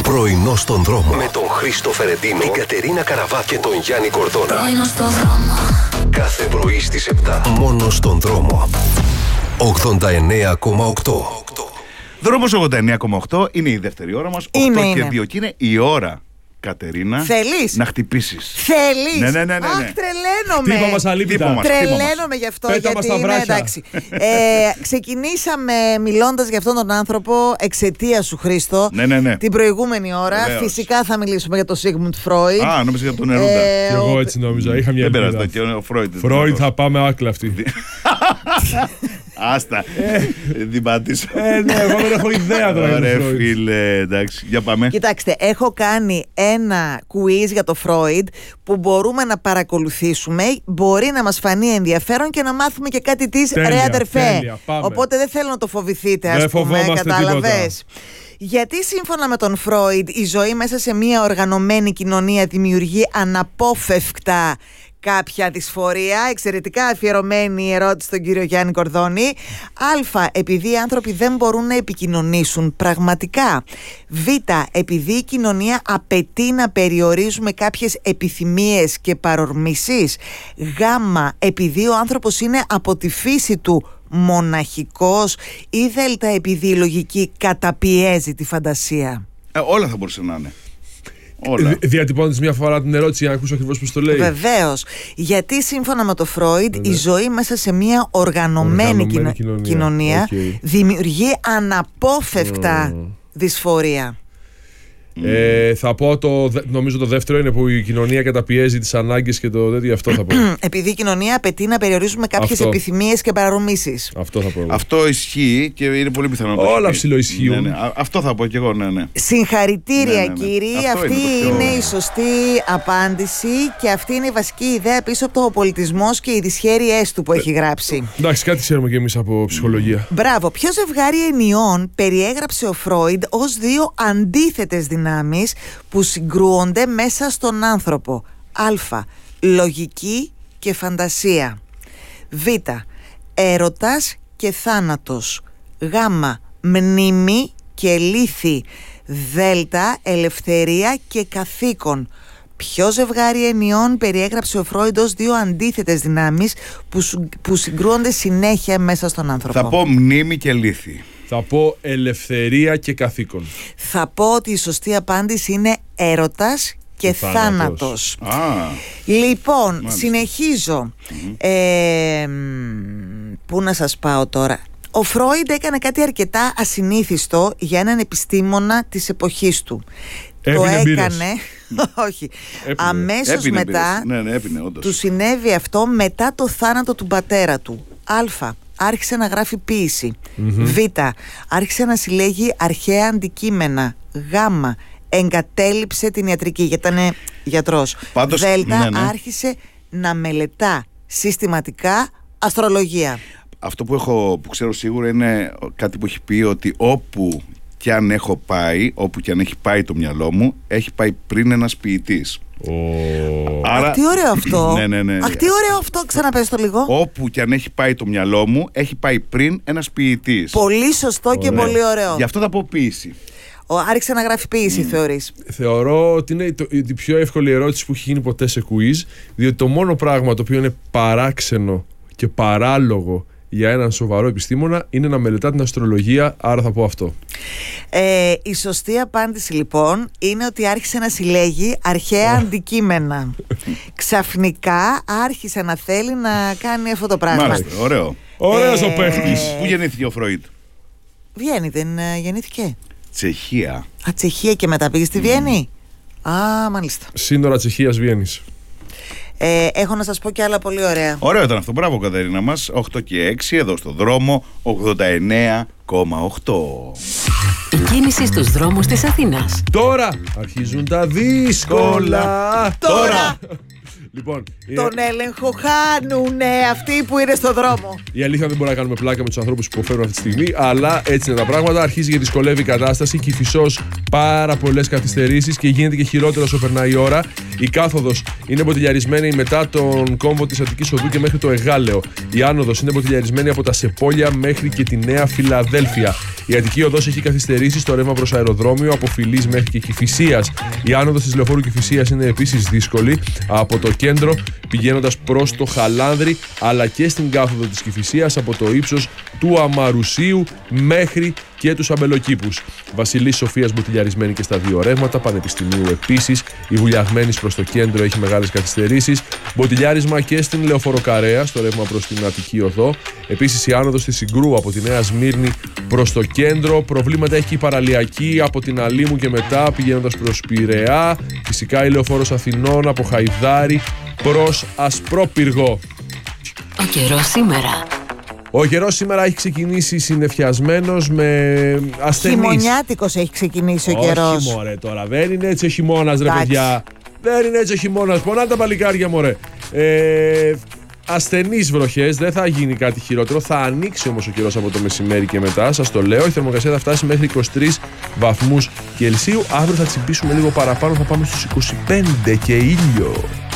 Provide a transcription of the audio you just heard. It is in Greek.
Πρωινό στον δρόμο. Με τον Χρήστο Φερεντίνο, την Κατερίνα Καραβά και τον Γιάννη Κορδόνα. Πρωινό στον δρόμο. Κάθε πρωί στις 7. Μόνο στον δρόμο. 89,8. Δρόμος 89,8 είναι η δεύτερη ώρα μας. 8 και 2 και είναι η ώρα, Κατερίνα. Θέλεις να χτυπήσεις. Θέλεις. Ναι. Αχ, τρελαίνομαι. Τύπα μας αλήθεια. Τρελαίνομαι γι' αυτό. Πέτα μας γιατί τα βράχια. εντάξει. Ξεκινήσαμε μιλώντας για αυτόν τον άνθρωπο εξαιτίας σου, Χρήστο. Ναι. Την προηγούμενη ώρα. Βεβαίως. Φυσικά θα μιλήσουμε για τον Sigmund Freud. Α, νόμιζα για τον Νερούντα. Και εγώ έτσι νόμιζα. Είχα μια Δεν πέρασε ελπίδα. και ο Φρόιντ. Φρόιντ θα πάμε άκλαυτοι. Άστα. Την πατήσω. Ναι, εγώ δεν έχω ιδέα τώρα. για τον Ωραία, Φρόιντ. φίλε. Εντάξει, για πάμε. Κοιτάξτε, έχω κάνει ένα quiz για το Freud που μπορούμε να παρακολουθήσουμε. Μπορεί να μας φανεί ενδιαφέρον και να μάθουμε και κάτι της, Τέλεια, ρε αδερφέ. τέλεια, πάμε. Οπότε δεν θέλω να το φοβηθείτε, Δεν ας πούμε, φοβόμαστε κατάλαβες. Γιατί σύμφωνα με τον Φρόιντ η ζωή μέσα σε μια οργανωμένη κοινωνία δημιουργεί αναπόφευκτα κάποια δυσφορία. Εξαιρετικά αφιερωμένη η ερώτηση στον κύριο Γιάννη Κορδόνη. Α, επειδή οι άνθρωποι δεν μπορούν να επικοινωνήσουν πραγματικά. Β, επειδή η κοινωνία απαιτεί να περιορίζουμε κάποιες επιθυμίες και παρορμήσεις. Γ, επειδή ο άνθρωπος είναι από τη φύση του μοναχικός. Ή Δ, επειδή η λογική καταπιέζει τη φαντασία. Όλα θα μπορούσε να είναι. Όλα. Διατυπώνεις μια φορά την ερώτηση για να ακούσω ακριβώς πώς το λέει. Βεβαίως. Γιατί σύμφωνα με το Φρόιντ η ζωή μέσα σε μια οργανωμένη κοινωνία δημιουργεί αναπόφευκτα δυσφορία. Θα πω νομίζω το δεύτερο είναι που η κοινωνία καταπιέζει τις ανάγκες και το τέτοιο. Αυτό θα πω. Επειδή η κοινωνία απαιτεί να περιορίζουμε κάποιες επιθυμίες και παρορμήσεις. Αυτό θα πω. Αυτό ισχύει και είναι πολύ πιθανό. Όλα ψιλοισχύουν. Ναι. Αυτό θα πω και εγώ, ναι. Συγχαρητήρια, Ναι. κύριοι. Αυτό Αυτή είναι η σωστή απάντηση και αυτή είναι η βασική ιδέα πίσω από το πολιτισμός και οι δυσχέρειές του που έχει γράψει. Εντάξει, κάτι ξέρουμε κι εμείς από ψυχολογία. Μπράβο. Ποιο ζευγάρι ενιών περιέγραψε ο Φρόιντ ως δύο αντίθετες δυνάμεις που συγκρούονται μέσα στον άνθρωπο? Α. Λογική και φαντασία. Β. Έρωτας και θάνατος. Γ. Μνήμη και λύθη. Δ. Ελευθερία και καθήκον. Ποιο ζευγάρι ενιών περιέγραψε ο Φρόιντ ως δύο αντίθετες δυνάμεις που συγκρούονται συνέχεια μέσα στον άνθρωπο? Θα πω μνήμη και λύθη. Θα πω ελευθερία και καθήκον. Θα πω ότι η σωστή απάντηση είναι έρωτας και θάνατος. Λοιπόν, μάλιστα. Συνεχίζω. Πού να σας πάω τώρα? Ο Φρόιντ έκανε κάτι αρκετά ασυνήθιστο για έναν επιστήμονα της εποχής του. Το έκανε. Όχι. Αμέσως μετά έπινε, όντως. του συνέβη αυτό μετά το θάνατο του πατέρα του. Α. Άρχισε να γράφει ποίηση. Β. Άρχισε να συλλέγει αρχαία αντικείμενα. Γ. Εγκατέλειψε την ιατρική γιατί ήταν γιατρός. Πάντως, Δ. ναι. Άρχισε να μελετά συστηματικά αστρολογία. Αυτό που ξέρω σίγουρα είναι κάτι που έχει πει, ότι όπου και αν έχω πάει, όπου και αν έχει πάει το μυαλό μου, έχει πάει πριν ένας ποιητής. Άρα... Αχ, τι ωραίο αυτό. Ναι. Αχ, τι ωραίο αυτό, ξαναπες το λίγο. Όπου και αν έχει πάει το μυαλό μου, έχει πάει πριν ένας ποιητής. Πολύ σωστό και πολύ ωραίο. Γι' αυτό θα πω ποίηση. Άρχισε να γράφει ποίηση, θεωρείς? Θεωρώ ότι είναι η πιο εύκολη ερώτηση που έχει γίνει ποτέ σε quiz, διότι το μόνο πράγμα το οποίο είναι παράξενο και παράλογο για έναν σοβαρό επιστήμονα είναι να μελετά την αστρολογία, άρα θα πω αυτό. Η σωστή απάντηση λοιπόν είναι ότι άρχισε να συλλέγει αρχαία αντικείμενα. Ξαφνικά άρχισε να θέλει να κάνει αυτό το πράγμα. Μάλιστα, ωραίο. Ωραίος ο παίχτης. Πού γεννήθηκε ο Φρόιντ? Βιέννη, δεν γεννήθηκε? Τσεχία. Τσεχία και μετά πήγε στη Βιέννη. Μάλιστα. Σύνορα Τσεχίας-Βιέννης. Έχω να σας πω και άλλα πολύ ωραία. Ωραίο ήταν αυτό, μπράβο Κατερίνα μας. 8 και 6 εδώ στο δρόμο 89,8. Η κίνηση στους δρόμους της Αθήνας. Τώρα αρχίζουν τα δύσκολα. Τώρα! Λοιπόν, Τον έλεγχο χάνουνε αυτοί που είναι στο δρόμο. η αλήθεια δεν μπορεί να κάνουμε πλάκα με τους ανθρώπους που υποφέρουν αυτή τη στιγμή, αλλά έτσι είναι τα πράγματα. Αρχίζει και δυσκολεύει η κατάσταση. Κηφισός πάρα πολλές καθυστερήσεις και γίνεται και χειρότερο όσο περνάει η ώρα. Η κάθοδος είναι μποτιλιαρισμένη μετά τον κόμβο της Αττικής Οδού και μέχρι το Εγάλεο. Η άνοδος είναι μποτιλιαρισμένη από τα Σεπόλια μέχρι και τη Νέα Φιλαδέλφια. Η Αττική Οδός έχει καθυστερήσει στο ρεύμα προς αεροδρόμιο από Φιλής μέχρι και Κηφισίας. Η άνοδος της Λεωφόρου Κηφισίας είναι επίσης δύσκολη από το κέντρο πηγαίνοντας προς το Χαλάνδρη, αλλά και στην κάθοδο της Κηφισίας από το ύψος του Αμαρουσίου μέχρι και τους Αμπελοκήπους. Βασιλής Σοφίας μποτιλιαρισμένη και στα δύο ρεύματα, Πανεπιστημίου επίσης. Η Βουλιαγμένης προς το κέντρο έχει μεγάλες καθυστερήσεις. Μποτιλιάρισμα και στην Λεωφοροκαρέα, στο ρεύμα προς την Αττική Οδό. Επίσης η άνοδος της Συγκρού από τη Νέα Σμύρνη προς το κέντρο. Προβλήματα έχει η παραλιακή από την Αλήμου και μετά πηγαίνοντας προς Πειραιά. Φυσικά η Λεωφόρος Αθηνών από Χαϊδάρι προς Ασπρόπυργο. Ο καιρός σήμερα. Ο καιρός σήμερα έχει ξεκινήσει συννεφιασμένος με ασθενείς. Χειμωνιάτικος έχει ξεκινήσει ο καιρός. Όχι μωρέ τώρα, δεν είναι έτσι ο χειμώνας ρε παιδιά. Δεν είναι έτσι ο χειμώνας, πονάνε τα παλικάρια μωρέ. Ασθενείς βροχές, δεν θα γίνει κάτι χειρότερο. Θα ανοίξει όμως ο καιρός από το μεσημέρι και μετά. Σας το λέω, η θερμοκρασία θα φτάσει μέχρι 23 βαθμούς Κελσίου. Αύριο θα τσιμπήσουμε λίγο παραπάνω, θα πάμε στους 25 και ήλιο.